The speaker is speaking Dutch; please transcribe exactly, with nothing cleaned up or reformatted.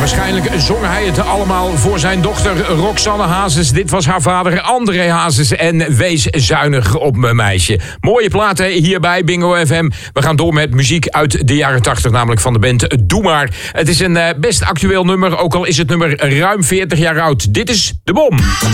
Waarschijnlijk zong hij het allemaal voor zijn dochter Roxanne Hazes. Dit was haar vader André Hazes en Wees zuinig op mijn meisje. Mooie platen hier bij Bingo F M. We gaan door met muziek uit de jaren tachtig, namelijk van de band Doe Maar. Het is een best actueel nummer, ook al is het nummer ruim veertig jaar oud. Dit is De Bom.